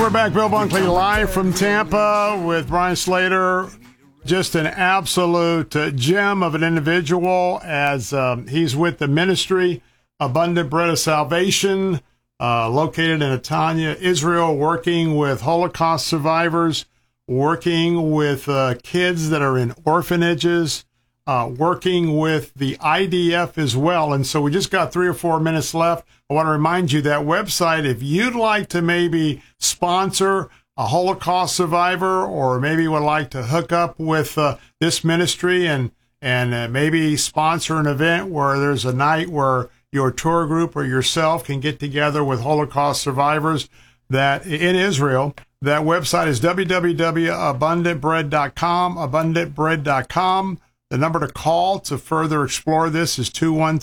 We're back. Bill Bunkley live from Tampa with Brian Slater. Just an absolute gem of an individual as he's with the ministry Abundant Bread of Salvation, located in Netanya, Israel, working with Holocaust survivors, working with kids that are in orphanages, working with the IDF as well. And so we just got 3 or 4 minutes left. I want to remind you that website, if you'd like to maybe sponsor a Holocaust survivor, or maybe would like to hook up with this ministry and maybe sponsor an event where there's a night where your tour group or yourself can get together with Holocaust survivors that in Israel, that website is www.abundantbread.com, abundantbread.com. The number to call to further explore this is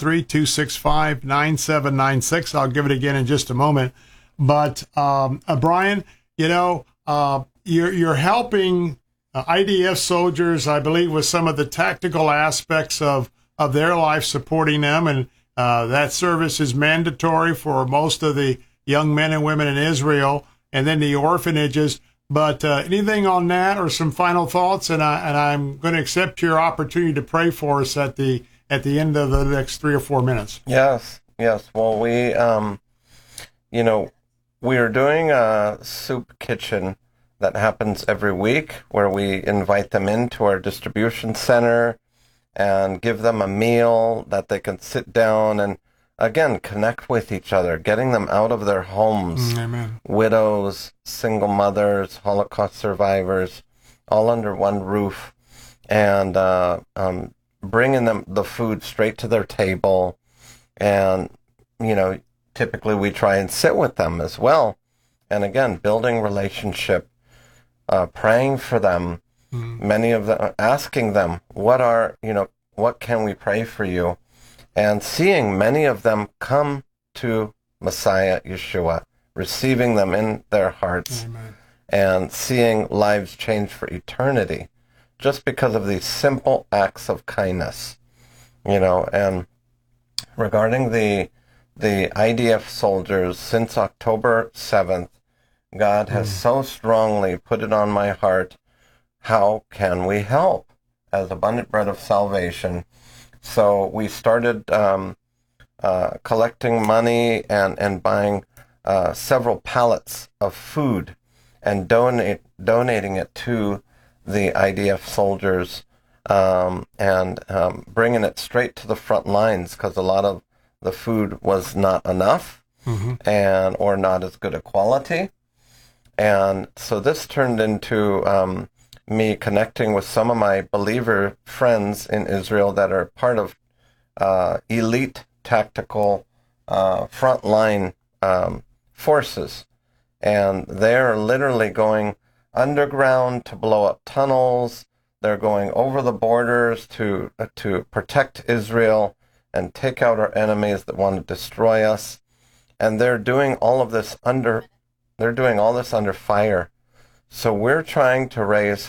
213-265-9796. I'll give it again in just a moment. But Brian, you know, you're helping IDF soldiers, I believe, with some of the tactical aspects of their life, supporting them. And that service is mandatory for most of the young men and women in Israel, and then the orphanages. But anything on that, or some final thoughts? And I'm going to accept your opportunity to pray for us at the end of the next 3 or 4 minutes. Yes. Well, we, we are doing a soup kitchen that happens every week, where we invite them into our distribution center and give them a meal that they can sit down and, again, connect with each other, getting them out of their homes. Amen. Widows, single mothers, Holocaust survivors, all under one roof, and bringing them the food straight to their table. And, typically we try and sit with them as well. And again, building relationship, praying for them, many of them, asking them, what can we pray for you? And seeing many of them come to Messiah Yeshua, receiving them in their hearts. Amen. And seeing lives change for eternity, just because of these simple acts of kindness. And regarding the IDF soldiers, since October 7th, God has so strongly put it on my heart, how can we help as Abundant Bread of Salvation? So we started collecting money and buying several pallets of food and donating it to the IDF soldiers, and bringing it straight to the front lines, because a lot of the food was not enough, or not as good a quality. And so this turned into me connecting with some of my believer friends in Israel that are part of elite tactical frontline forces. And they're literally going underground to blow up tunnels. They're going over the borders to protect Israel and take out our enemies that want to destroy us. And they're doing all of this under fire. So we're trying to raise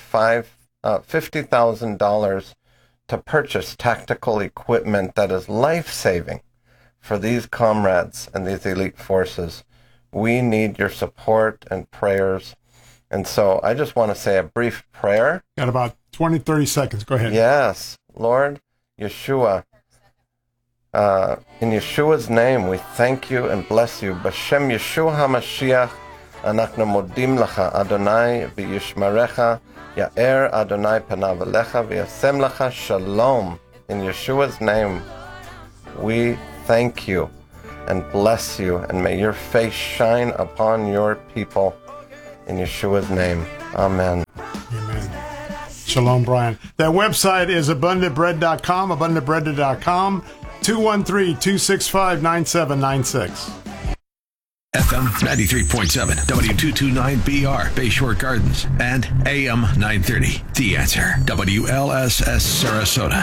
$50,000 to purchase tactical equipment that is life-saving for these comrades and these elite forces. We need your support and prayers. And so I just want to say a brief prayer. Got about 20, 30 seconds. Go ahead. Yes. Lord Yeshua, in Yeshua's name, we thank you and bless you. B'Shem Yeshua HaMashiach, אנחנו מודים לך, אדוני, וישמרך, יאר אדוני פניו אליך, וישם לך shalom. In Yeshua's name, we thank you and bless you, and may your face shine upon your people. In Yeshua's name, amen. Amen. Shalom, Brian. That website is abundantbread.com, abundantbread.com, 213-265-9796. FM 93.7, W229BR, Bayshore Gardens, and AM 930. The Answer, WLSS Sarasota.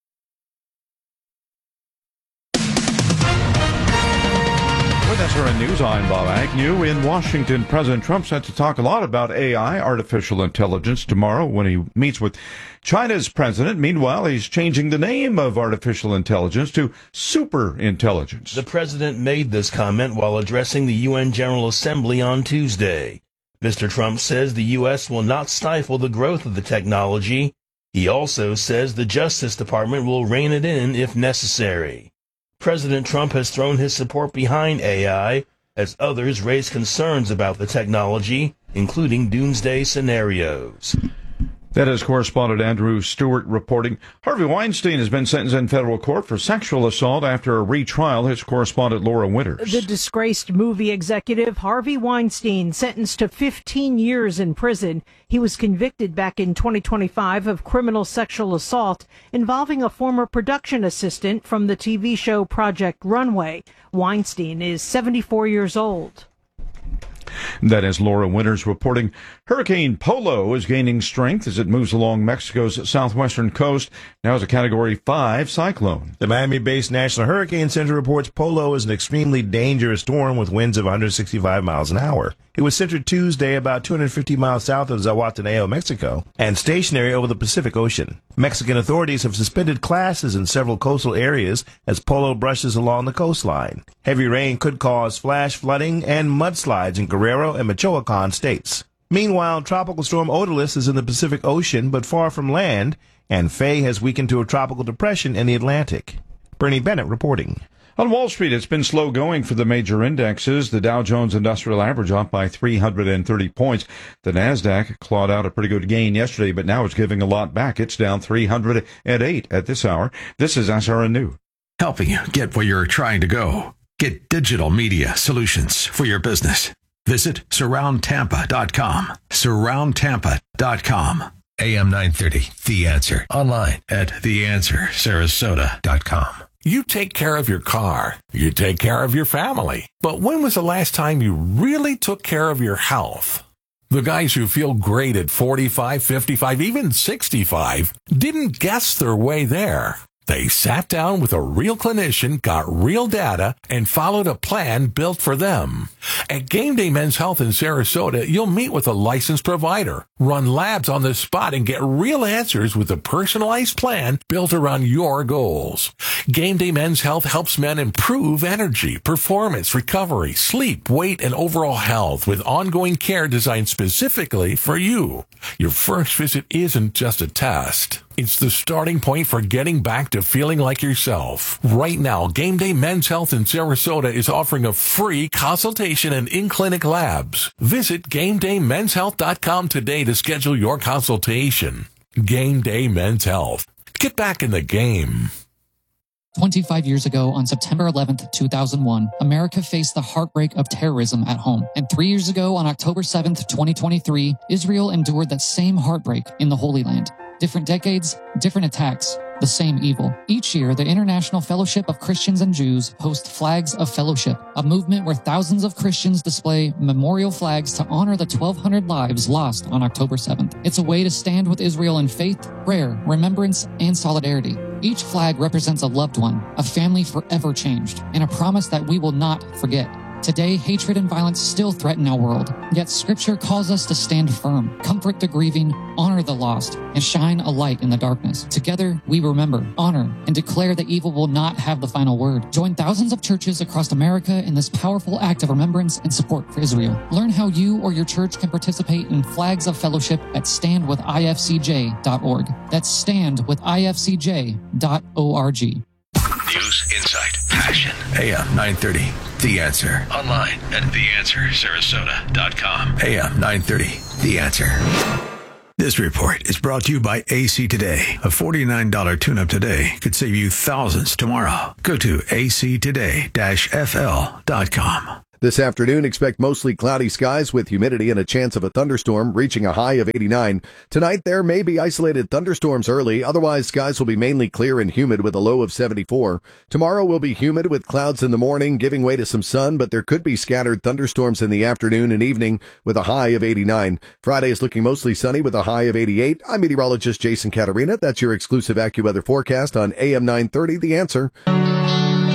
With SRN News. News. I'm Bob Agnew. In Washington, President Trump set to talk a lot about AI, artificial intelligence, tomorrow when he meets with China's president. Meanwhile, he's changing the name of artificial intelligence to superintelligence. The president made this comment while addressing the UN General Assembly on Tuesday. Mr. Trump says the U.S. will not stifle the growth of the technology. He also says the Justice Department will rein it in if necessary. President Trump has thrown his support behind AI as others raise concerns about the technology, including doomsday scenarios. That is correspondent Andrew Stewart reporting. Harvey Weinstein has been sentenced in federal court for sexual assault after a retrial. His correspondent Laura Winters. The disgraced movie executive Harvey Weinstein sentenced to 15 years in prison. He was convicted back in 2025 of criminal sexual assault involving a former production assistant from the TV show Project Runway. Weinstein is 74 years old. That is Laura Winters reporting. Hurricane Polo is gaining strength as it moves along Mexico's southwestern coast. Now is a Category 5 cyclone. The Miami-based National Hurricane Center reports Polo is an extremely dangerous storm with winds of 165 miles an hour. It was centered Tuesday about 250 miles south of Zahualtenango, Mexico, and stationary over the Pacific Ocean. Mexican authorities have suspended classes in several coastal areas as Polo brushes along the coastline. Heavy rain could cause flash flooding and mudslides in Guerrero and Michoacan states. Meanwhile, Tropical Storm Odalys is in the Pacific Ocean but far from land, and Faye has weakened to a tropical depression in the Atlantic. Bernie Bennett reporting. On Wall Street, it's been slow going for the major indexes. The Dow Jones Industrial Average up by 330 points. The Nasdaq clawed out a pretty good gain yesterday, but now it's giving a lot back. It's down 308 at this hour. This is SRN News. Helping you get where you're trying to go. Get digital media solutions for your business. Visit surroundtampa.com. Surroundtampa.com. AM 930, The Answer. Online at theanswersarasota.com. You take care of your car. You take care of your family. But when was the last time you really took care of your health? The guys who feel great at 45, 55, even 65 didn't guess their way there. They sat down with a real clinician, got real data, and followed a plan built for them. At Game Day Men's Health in Sarasota, you'll meet with a licensed provider, run labs on the spot, and get real answers with a personalized plan built around your goals. Game Day Men's Health helps men improve energy, performance, recovery, sleep, weight, and overall health with ongoing care designed specifically for you. Your first visit isn't just a test. It's the starting point for getting back to feeling like yourself. Right now, Game Day Men's Health in Sarasota is offering a free consultation and in-clinic labs. Visit GameDayMen'sHealth.com today to schedule your consultation. Game Day Men's Health. Get back in the game. 25 years ago, on September 11th, 2001, America faced the heartbreak of terrorism at home. And 3 years ago, on October 7th, 2023, Israel endured that same heartbreak in the Holy Land. Different decades, different attacks, the same evil. Each year, the International Fellowship of Christians and Jews hosts Flags of Fellowship, a movement where thousands of Christians display memorial flags to honor the 1,200 lives lost on October 7th. It's a way to stand with Israel in faith, prayer, remembrance, and solidarity. Each flag represents a loved one, a family forever changed, and a promise that we will not forget. Today, hatred and violence still threaten our world, yet Scripture calls us to stand firm, comfort the grieving, honor the lost, and shine a light in the darkness. Together, we remember, honor, and declare that evil will not have the final word. Join thousands of churches across America in this powerful act of remembrance and support for Israel. Learn how you or your church can participate in Flags of Fellowship at standwithifcj.org. That's standwithifcj.org. News, insight, passion. AM 930, The Answer. Online at theanswersarasota.com. AM 930, The Answer. This report is brought to you by AC Today. A $49 tune-up today could save you thousands tomorrow. Go to actoday-fl.com. This afternoon, expect mostly cloudy skies with humidity and a chance of a thunderstorm reaching a high of 89. Tonight, there may be isolated thunderstorms early. Otherwise, skies will be mainly clear and humid with a low of 74. Tomorrow will be humid with clouds in the morning, giving way to some sun, but there could be scattered thunderstorms in the afternoon and evening with a high of 89. Friday is looking mostly sunny with a high of 88. I'm meteorologist Jason Catarina. That's your exclusive AccuWeather forecast on AM 930, The Answer.